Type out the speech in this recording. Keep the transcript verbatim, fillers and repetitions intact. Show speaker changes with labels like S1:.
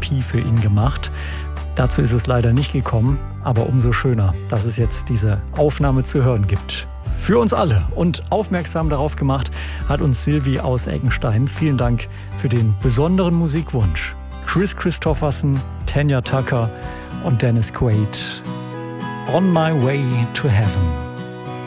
S1: P für ihn gemacht. Dazu ist es leider nicht gekommen, aber umso schöner, dass es jetzt diese Aufnahme zu hören gibt. Für uns alle. Und aufmerksam darauf gemacht hat uns Silvi aus Eckenstein. Vielen Dank für den besonderen Musikwunsch. Chris Christopherson, Tanya Tucker und Dennis Quaid. On My Way to Heaven.